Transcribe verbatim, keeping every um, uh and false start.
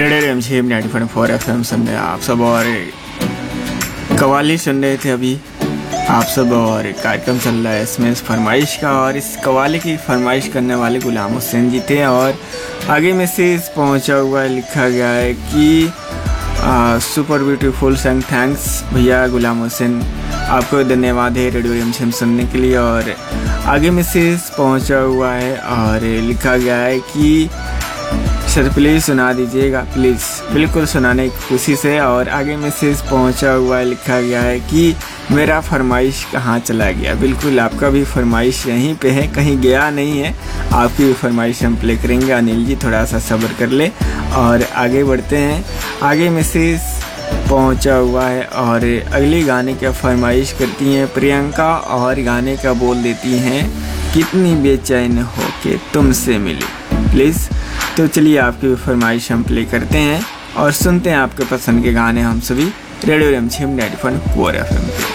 Radio रिमझिम ninety point four F M सुन रहे आप सब और कवाली सुन रहे थे अभी आप सब। और कार्यक्रम चल रहा है इसमें इस फरमाइश का, और इस कवाली की फरमाइश करने वाले गुलाम हुसैन जी थे। और आगे मैसेज पहुंचा हुआ लिखा गया है कि आ, सुपर ब्यूटीफुल सॉन्ग, थैंक्स भैया गुलाम हुसैन, आपको धन्यवाद है रेडियो रिमझिम सुनने के लिए। और आगे मैसेज पहुंचा हुआ है और लिखा गया है कि सर प्लीज़ सुना दीजिएगा, प्लीज़, बिल्कुल सुनाने की खुशी से। और आगे मैसेज पहुंचा हुआ है लिखा गया है कि मेरा फरमाइश कहाँ चला गया। बिल्कुल आपका भी फरमाइश यहीं पे है, कहीं गया नहीं है, आपकी भी फरमाइश हम प्ले करेंगे। अनिल जी थोड़ा सा सब्र कर ले और आगे बढ़ते हैं। आगे मैसेज पहुंचा हुआ है और अगले गाने की फरमाइश करती हैं प्रियंका, और गाने का बोल देती हैं कितनी बेचैन हो के तुमसे मिली, प्लीज़। तो चलिए आपकी फरमाइश हम प्ले करते हैं और सुनते हैं आपके पसंद के गाने हम सभी रेडियो रिमझिम ninety point four F M पे।